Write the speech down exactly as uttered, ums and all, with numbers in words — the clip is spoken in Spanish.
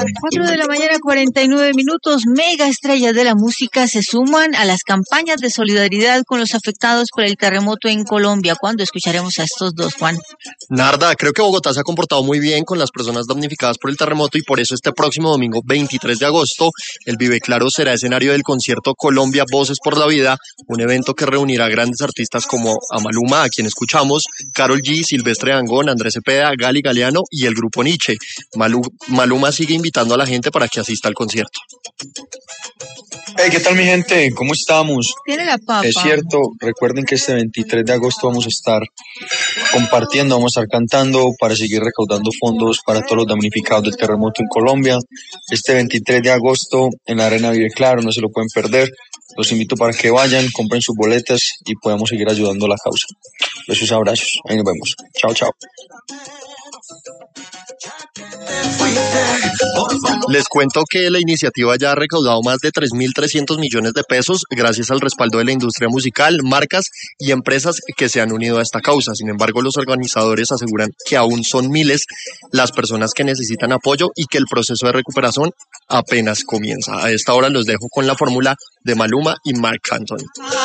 Cuatro de la mañana, cuarenta y nueve minutos. Mega estrellas de la música se suman a las campañas de solidaridad con los afectados por el terremoto en Colombia. ¿Cuándo escucharemos a estos dos, Juan? Narda, creo que Bogotá se ha comportado muy bien con las personas damnificadas por el terremoto y por eso este próximo domingo veintitrés de agosto el Vive Claro será escenario del concierto Colombia Voces por la Vida, un evento que reunirá grandes artistas como a Maluma, a quien escuchamos, Karol G, Silvestre Dangond, Andrés Cepeda, Gali Galeano y el grupo Nietzsche. Malu, Maluma sigue invitando a la gente para que asista al concierto. Hey, ¿qué tal mi gente? ¿Cómo estamos? Tiene la papa. Es cierto, recuerden que este veintitrés de agosto vamos a estar compartiendo, vamos a estar cantando para seguir recaudando fondos para todos los damnificados del terremoto en Colombia. Este veintitrés de agosto en la Arena Vive Claro, no se lo pueden perder. Los invito para que vayan, compren sus boletas y podamos seguir ayudando a la causa. Besos, abrazos, ahí nos vemos. Chao, chao. Les cuento que la iniciativa ya ha recaudado más de tres mil trescientos millones de pesos gracias al respaldo de la industria musical, marcas y empresas que se han unido a esta causa. Sin embargo, los organizadores aseguran que aún son miles las personas que necesitan apoyo y que el proceso de recuperación apenas comienza. A esta hora los dejo con la fórmula de Maluma y Marc Anthony.